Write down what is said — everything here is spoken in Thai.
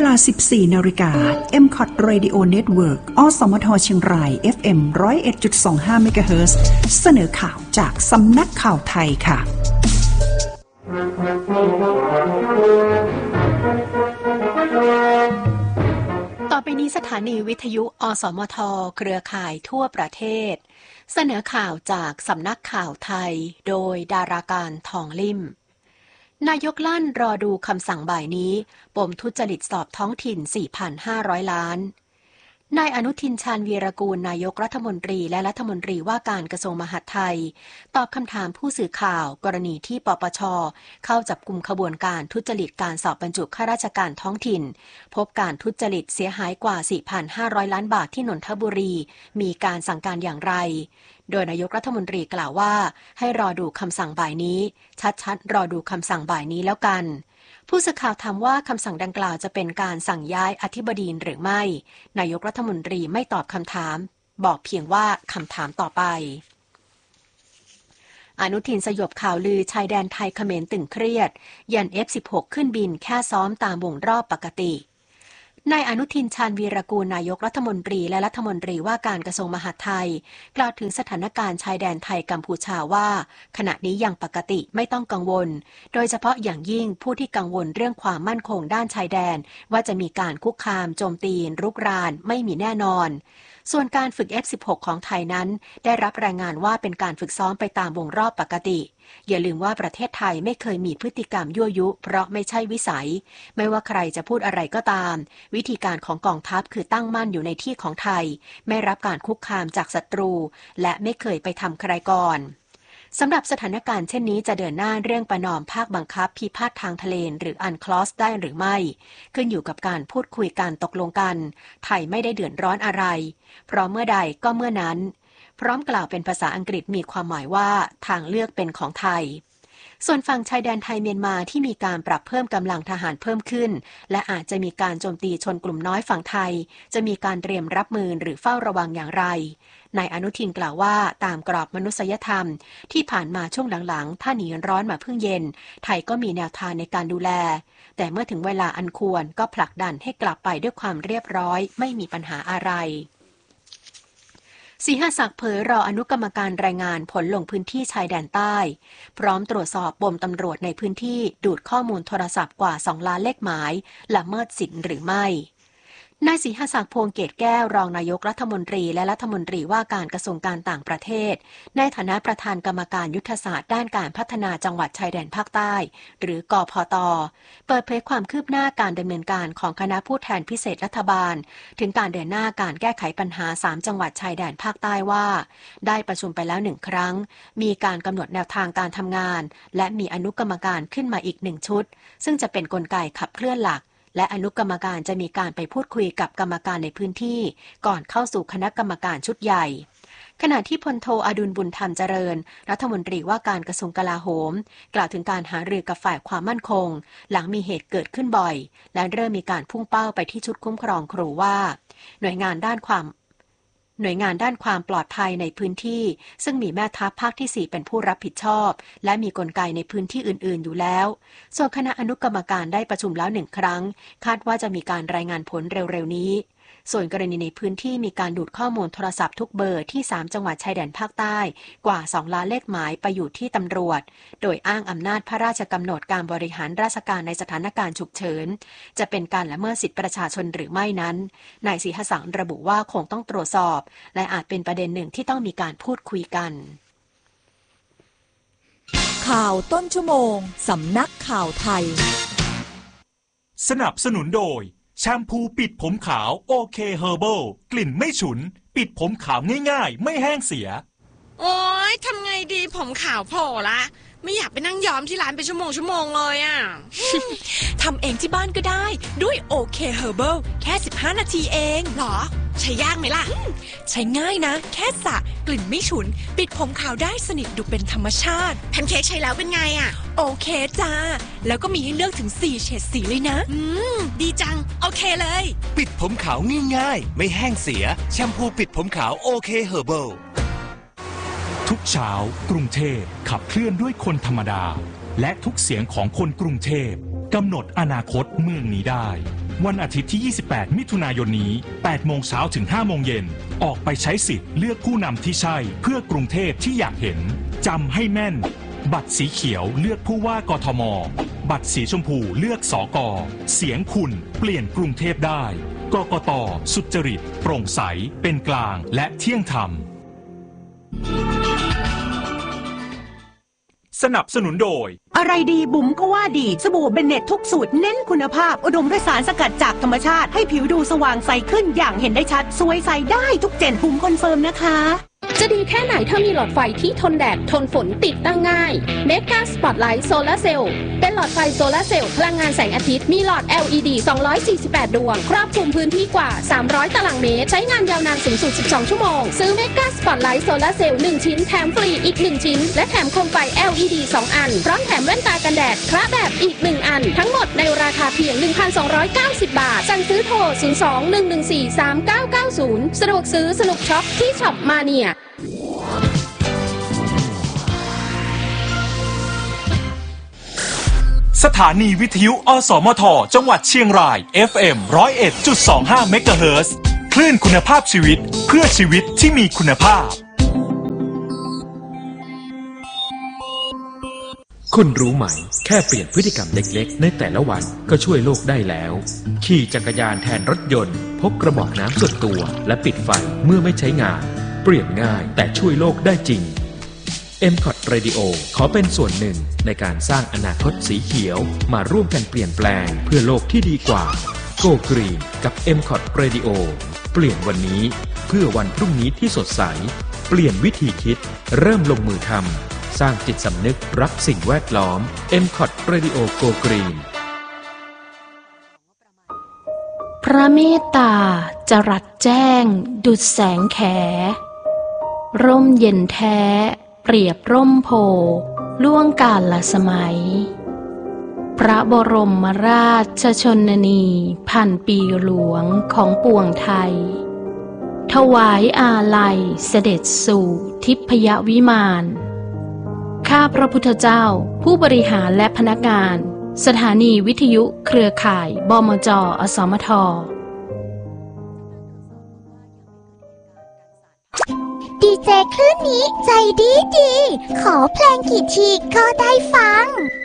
า 14 น. MCOT Radio Network อสมทเชียงราย FM 101.25 MHz เสนอข่าวจากสำนักข่าวไทยค่ะต่อไปนี้สถานีวิทยุอสมทเครือข่ายทั่วประเทศเสนอข่าวจากสำนักข่าวไทยโดยดาราการทองลิ่มนายกลั่นรอดูคำสั่งบ่ายนี้ปมทุจริตสอบท้องถิ่น 4,500 ล้านนายอนุทินชาญวีรกูลนายกรัฐมนตรีและรัฐมนตรีว่าการกระทรวงมหาดไทยตอบคำถามผู้สื่อข่าวกรณีที่ปปช.เข้าจับกุมขบวนการทุจริตการสอบบรรจุข้าราชการท้องถิ่นพบการทุจริตเสียหายกว่า 4,500 ล้านบาทที่นนทบุรีมีการสั่งการอย่างไรโดยนายกรัฐมนตรีกล่าวว่าให้รอดูคำสั่งบ่ายนี้ชัดๆรอดูคำสั่งบ่ายนี้แล้วกันผู้สื่อข่าวถามว่าคำสั่งดังกล่าวจะเป็นการสั่งย้ายอธิบดีหรือไม่นายกรัฐมนตรีไม่ตอบคำถามบอกเพียงว่าคำถามต่อไปอนุทินสยบข่าวลือชายแดนไทยเขมรตึงเครียดยัน F16 ขึ้นบินแค่ซ้อมตามวงรอบปกตินายอนุทินชาญวีรกูลนายกรัฐมนตรีและรัฐมนตรีว่าการกระทรวงมหาดไทยกล่าวถึงสถานการณ์ชายแดนไทยกัมพูชาว่าขณะนี้ยังปกติไม่ต้องกังวลโดยเฉพาะอย่างยิ่งผู้ที่กังวลเรื่องความมั่นคงด้านชายแดนว่าจะมีการคุกคามโจมตีรุกรานไม่มีแน่นอนส่วนการฝึก F16 ของไทยนั้นได้รับรายงานว่าเป็นการฝึกซ้อมไปตามวงรอบปกติอย่าลืมว่าประเทศไทยไม่เคยมีพฤติกรรมยั่วยุเพราะไม่ใช่วิสัยไม่ว่าใครจะพูดอะไรก็ตามวิธีการของกองทัพคือตั้งมั่นอยู่ในที่ของไทยไม่รับการคุกคามจากศัตรูและไม่เคยไปทำใครก่อนสำหรับสถานการณ์เช่นนี้จะเดินหน้าเรื่องประนอมภาคบังคับพิพาททางทะเลหรืออันคลอสได้หรือไม่ขึ้นอยู่กับการพูดคุยกันตกลงกันไทยไม่ได้เดือดร้อนอะไรเพราะเมื่อใดก็เมื่อนั้นพร้อมกล่าวเป็นภาษาอังกฤษมีความหมายว่าทางเลือกเป็นของไทยส่วนฝั่งชายแดนไทยเมียนมาที่มีการปรับเพิ่มกำลังทหารเพิ่มขึ้นและอาจจะมีการโจมตีชนกลุ่มน้อยฝั่งไทยจะมีการเตรียมรับมือหรือเฝ้าระวังอย่างไรนายอนุทินกล่าวว่าตามกรอบมนุษยธรรมที่ผ่านมาช่วงหลังๆถ้าหนีร้อนมาพึ่งเย็นไทยก็มีแนวทางในการดูแลแต่เมื่อถึงเวลาอันควรก็ผลักดันให้กลับไปด้วยความเรียบร้อยไม่มีปัญหาอะไรศรีหศักดิ์เผยรออนุกรรมการรายงานผลลงพื้นที่ชายแดนใต้พร้อมตรวจสอบปมตำรวจในพื้นที่ดูดข้อมูลโทรศัพท์กว่า2 ล้านเลขหมายละเมิดสิทธิ์หรือไม่นายศรีหศักดิ์พวงเกตแก้วรองนายกรัฐมนตรีและรัฐมนตรีว่าการกระทรวงการต่างประเทศในฐานะประธานกรรมการยุทธศาสตร์ด้านการพัฒนาจังหวัดชายแดนภาคใต้หรือกพต.เปิดเผยความคืบหน้าการดำเนินการของคณะผู้แทนพิเศษรัฐบาลถึงการเดินหน้าการแก้ไขปัญหา3จังหวัดชายแดนภาคใต้ว่าได้ประชุมไปแล้ว1 ครั้งมีการกำหนดแนวทางการทำงานและมีอนุกรรมการขึ้นมาอีก1 ชุดซึ่งจะเป็นกลไกขับเคลื่อนหลักและอนุกรรมการจะมีการไปพูดคุยกับกรรมการในพื้นที่ก่อนเข้าสู่คณะกรรมการชุดใหญ่ขณะที่พลโทอดุลบุญธรรมเจริญรัฐมนตรีว่าการกระทรวงกลาโหมกล่าวถึงการหารือกับฝ่ายความมั่นคงหลังมีเหตุเกิดขึ้นบ่อยและเริ่มมีการพุ่งเป้าไปที่ชุดคุ้มครองครูว่าหน่วยงานด้านความปลอดภัยในพื้นที่ซึ่งมีแม่ทัพภาคที่4เป็นผู้รับผิดชอบและมีกลไกในพื้นที่อื่นๆอยู่แล้วส่วนคณะอนุกรรมการได้ประชุมแล้ว1 ครั้งคาดว่าจะมีการรายงานผลเร็วๆนี้ส่วนกรณีในพื้นที่มีการดูดข้อมูลโทรศัพท์ทุกเบอร์ที่3 จังหวัดชายแดนภาคใต้กว่า2 ล้านเลขหมายไปอยู่ที่ตำรวจโดยอ้างอำนาจพระราชกำหนดการบริหารราชการในสถานการณ์ฉุกเฉินจะเป็นการละเมิดสิทธิประชาชนหรือไม่นั้นนายศรีหศักดิ์ระบุว่าคงต้องตรวจสอบและอาจเป็นประเด็นหนึ่งที่ต้องมีการพูดคุยกันข่าวต้นชั่วโมงสำนักข่าวไทยสนับสนุนโดยแชมพูปิดผมขาวโอเคเฮอร์เบิลกลิ่นไม่ฉุนปิดผมขาวง่ายๆไม่แห้งเสียโอ๊ยทำไงดีผมขาวโผล่ละไม่อยากไปนั่งย้อมที่ร้านเป็นชั่วโมงเลยอ่ะทำเองที่บ้านก็ได้ด้วยโอเคเฮอร์เบิลแค่15 นาทีเองหรอใช้ยากไหมล่ะใช้ง่ายนะแค่สระกลิ่นไม่ฉุนปิดผมขาวได้สนิทดูเป็นธรรมชาติแพนเค้กใช้แล้วเป็นไงอ่ะโอเคจ้าแล้วก็มีให้เลือกถึง4 เฉดสีเลยนะดีจังโอเคเลยปิดผมขาวง่ายๆไม่แห้งเสียแชมพูปิดผมขาวโอเคเฮอร์เบิลทุกเช้ากรุงเทพขับเคลื่อนด้วยคนธรรมดาและทุกเสียงของคนกรุงเทพกำหนดอนาคตเมืองนี้ได้วันอาทิตย์ที่ 28 มิถุนายนนี้ 8 โมงเช้าถึง 5 โมงเย็น ออกไปใช้สิทธิ์เลือกผู้นำที่ใช่เพื่อกรุงเทพที่อยากเห็น จำให้แม่น บัตรสีเขียวเลือกผู้ว่ากทม บัตรสีชมพูเลือกสก.เสียงคุณเปลี่ยนกรุงเทพได้ กกต.สุจริต โปร่งใส เป็นกลาง และเที่ยงธรรม สนับสนุนโดยอะไรดีบุ๋มก็ว่าดีสบู่เบนเน็ตทุกสูตรเน้นคุณภาพอุดมด้วยสารสกัดจากธรรมชาติให้ผิวดูสว่างใสขึ้นอย่างเห็นได้ชัดสวยใสได้ทุกเจนบุ๋มคอนเฟิร์มนะคะจะดีแค่ไหนถ้ามีหลอดไฟที่ทนแดดทนฝนติดตั้งง่ายเมกาสปอตไลท์โซลาร์เซลล์เป็นหลอดไฟโซลาร์เซลล์พลังงานแสงอาทิตย์มีหลอด LED 248 ดวงครอบคลุมพื้นที่กว่า300ตารางเมตรใช้งานยาวนานสูงสุด12ชั่วโมงซื้อเมกาสปอตไลท์โซลาร์เซลล์1ชิ้นแถมฟรีอีก1ชิ้นและแถมโคมไฟ LED 2 อันพร้อมแถมแว่นตากันแดดคละแบบอีก1อันทั้งหมดในราคาเพียง 1,290 บาทสั่งซื้อโทร 02-114-3990 สะดวกซื้อสนุกช็อปที่ช็อปมาเนียสถานีวิทยุอสมทจังหวัดเชียงราย FM 101.25 เมกะเฮิรตซ์คลื่นคุณภาพชีวิตเพื่อชีวิตที่มีคุณภาพคุณรู้ไหมแค่เปลี่ยนพฤติกรรมเล็กๆในแต่ละวันก็ช่วยโลกได้แล้วขี่จักรยานแทนรถยนต์พกกระบอกน้ำส่วนตัวและปิดไฟเมื่อไม่ใช้งานเปลี่ยนง่ายแต่ช่วยโลกได้จริง M-COT Radio ขอเป็นส่วนหนึ่งในการสร้างอนาคตสีเขียวมาร่วมกันเปลี่ยนแปลงเพื่อโลกที่ดีกว่า Go Green กับ M-COT Radio เปลี่ยนวันนี้เพื่อวันพรุ่งนี้ที่สดใสเปลี่ยนวิธีคิดเริ่มลงมือทำสร้างจิตสำนึกรักสิ่งแวดล้อม M-COT Radio Go Green พระเมตตาจรัสแจ้งดุจแสงแขร่มเย็นแท้เปรียบร่มโพล่วงกาลสมัยพระบรมราชชนนีพันปีหลวงของปวงไทยถวายอาลัยเสด็จสู่ทิพยวิมานข้าพระพุทธเจ้าผู้บริหารและพนักงานสถานีวิทยุเครือข่ายบมจ.อสมท. ดีเจคลื่นนี้ใจดีขอเพลงกี่ทีก็ได้ฟัง